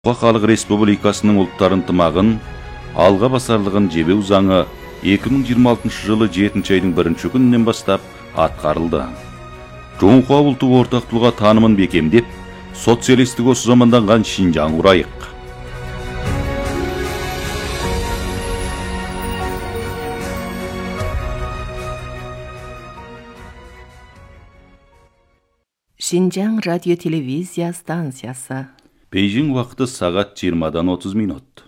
Халық Республикасының ұлттар ынтымағын, алға басарлығын жебеу заңы 2026 жылы 7 айдың 1 күнінен бастап атқарылды. Жоңхуа ұлттық ортақтылығы танымын бекемдеп, социалистік осы заманданған Шинжаң құрайық. Шинжаң радио-телевизия станциясы. Бейжің уақыты сағат 20-дан 30 минут.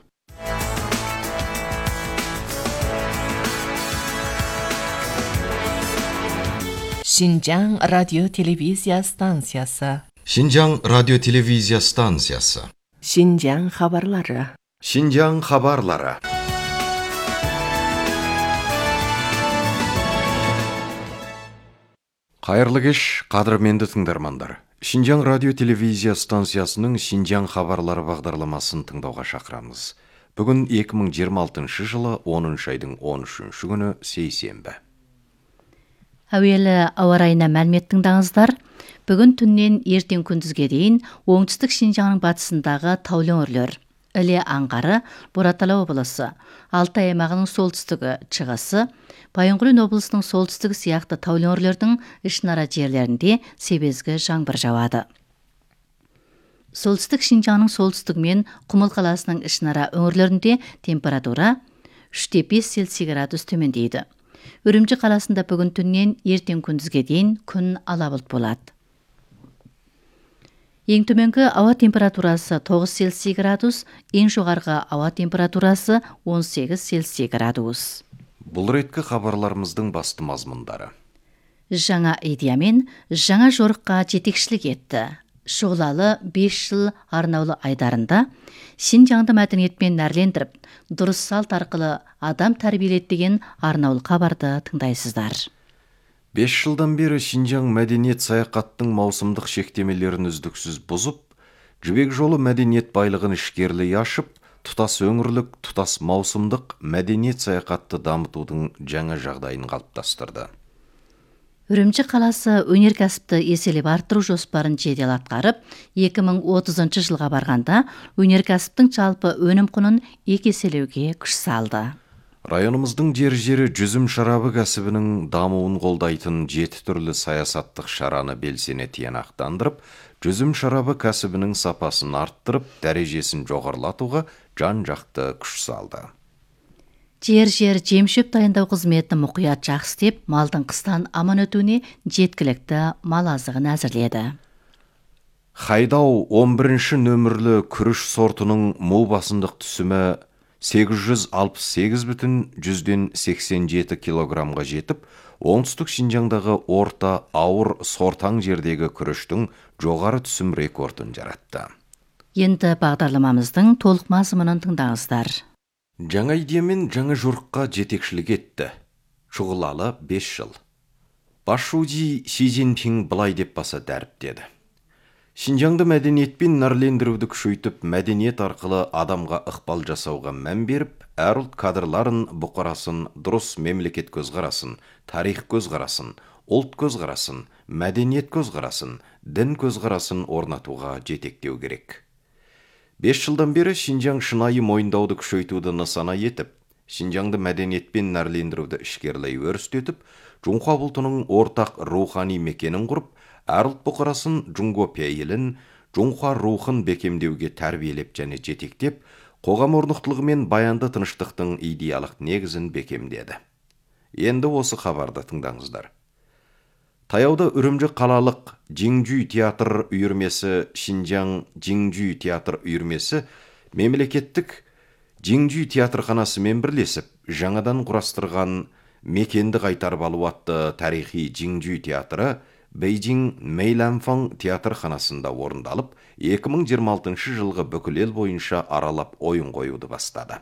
Шинжаң радио-телевизия станциясы. Шинжаң радио-телевизия станциясы. Шинжаң хабарлары. Шинжаң хабарлары. Қайырлы кеш, қадірменді тыңдармандар. Шинжаң радио-телевизия станциясының Шинжаң хабарлары бағдарламасын тыңдауға шақырамыз. Бүгін 2026 жылы 10 айдың 13 күні сейсенбі. Әуелі ауа райына мәлімет тыңдаңыздар. Бүгін түннен ертең күндізге дейін оңтүстік Шинжаңның батысындағы таулы өңірлер, Іле аңғары, Боратала облысы, Алтай аймағының солтүстігі, шығысы, Байынқұлын облысының солтүстігі сияқты таулы өңірлердің ішінара жерлерінде себезгі жаңбыр жауады. Солтүстік Шинжаңның солтүстігі мен Құмыл қаласының ішінара өңірлерінде температура 3-5 Цельсий градус төмендейді. Үрімжі қаласында бүгін түннен ертең күндізге дейін күн ала бұлт болады. Ең төменгі ауа температурасы 9 Цельсий градус, ең жоғарғы ауа температурасы 18 Цельсий градус. Бұл реткі хабарларымыздың басты мазмұндары. Жаңа идеямен жаңа жорыққа жетекшілік етті. Шұғылалы 5 жыл арнаулы айдарында Шинжаңды мәдениетпен нәрлендіріп, дұрыс салт арқылы адам тәрбиеледі деген арнаулы хабарды тыңдайсыздар. 5 жылдан бері Шинжаң мәдениет саяхаттың маусымдық шектемелерін үздіксіз бұзып, жібек жолы мәдениет байлығын ішкерлей ашып, тұтас өңірлік, тұтас маусымдық мәдениет саяхатты дамытудың жаңа жағдайын қалыптастырды. Үрімжі қаласы өнеркәсіпті еселеп арттыру жоспарын жедел атқарып, 2030 жылға барғанда өнеркәсіптің жалпы өнім құнын 2 еселеуге күш салды. Районымыздың жері жүзім шарабы кәсібінің дамуын қолдайтын 7 түрлі саясаттық шараны белсене тиянақтандырып, жүзім шарабы кәсібінің сапасын арттырып, дәрежесін жоғарлатуға жан-жақты күш салды. Жер жемшөп дайындау қызметін мұқият жақсы істеп, малдың қыстан аман өтуіне жеткілікті мал азығын әзірледі. Хайдау 11 нөмірлі күріш сортының мол басындық түсімі 868,87 килограммға жетіп, оңтүстік Шинжаңдағы орта ауыр сортаң жердегі күріштің жоғары түсім рекордын жаратты. Енді бағдарламамыздың толық мазмұнын тыңдаңыздар. Жаңа идеямен жаңа жорыққа жетекшілік етті. Шұғылалы 5 жыл. Басшуди Си Цзиньпин былай деп баса дәріптеді. Шинжаңды мәдениетпен нәрлендіруді күшейтіп, мәдениет арқылы адамға ықпал жасауға мән беріп, әр ұлт кадрларын, бұқарасын, дұрыс мемлекет көзқарасын, тарих көзқарасын, ұлт көзқарасын, мәдениет көзқарасын, дін көзқарасын орнатуға жетектеу керек. 5 жылдан бері Шинжаң шынайы мойындауды күшейтуді нысана етіп, Шинжаңды мәдениетпен нәрлендіруді ішкерлей өрістетіп, Жоңхуа ұлтының ортақ рухани мекенін құрып, әр ұлт бұқарасын Джунго пейілін, Жоңхуа рухын бекемдеуге тәрбиелеп және жетектеп, қоғам орнықтылығы мен баянды тыныштықтың идеялық негізін бекемдеді. Енді осы хабарды тыңдаңыздар. Таяуда Үрімжі қалалық Жиңжүй театр үйірмесі, Шинжаң Жиңжүй театр үйірмесі мемлекеттік Жиңжүй театрханасымен бірлесіп, жаңадан құрастырған мекенді қайтарып алу атты тарихи Жиңжүй театры Бейжің Мэйланфан театрханасында орындалып, 2026 жылғы бүкіл ел бойынша аралап ойын қоюды бастады.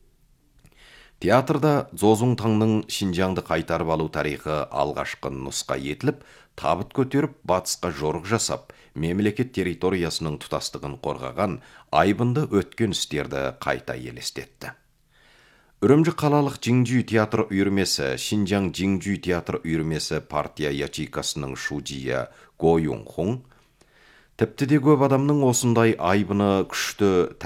Театрда Зозуңтаңның Шинжаңды қайтарып алу тарихы алғашқы нұсқа етіліп, табыт көтеріп, батысқа жорық жасап, мемлекет территориясының тұтастығын қорғаған айбынды өткен істерді қайта елестетті. Үрімжі қалалық Жиңжүй театр үйірмесі, Шинжаң Жиңжүй театр үйірмесі партия ячейкасының шудия Го Юнхун, Тіпті де көп адамның осындай айбыны күшті